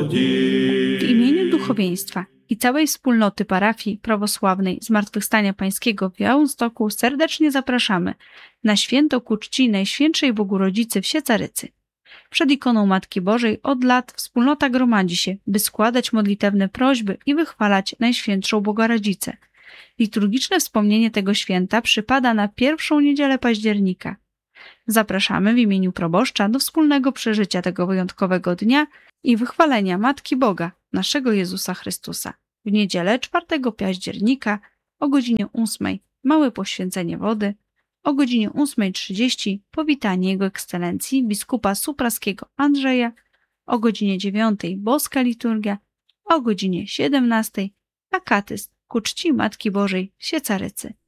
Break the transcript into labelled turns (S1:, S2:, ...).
S1: W imieniu duchowieństwa i całej wspólnoty parafii prawosławnej Zmartwychwstania Pańskiego w Białymstoku serdecznie zapraszamy na święto ku czci Najświętszej Bogurodzicy w Siecarycy. Przed ikoną Matki Bożej od lat wspólnota gromadzi się, by składać modlitewne prośby i wychwalać Najświętszą Bogorodzicę. Liturgiczne wspomnienie tego święta przypada na pierwszą niedzielę października. Zapraszamy w imieniu proboszcza do wspólnego przeżycia tego wyjątkowego dnia i wychwalenia Matki Boga, naszego Jezusa Chrystusa. W niedzielę 4 października o godzinie 8 małe poświęcenie wody, o godzinie 8:30 powitanie Jego Ekscelencji biskupa supraskiego Andrzeja, o godzinie 9 boska liturgia, o godzinie 17 akatyst ku czci Matki Bożej w Siecarycy.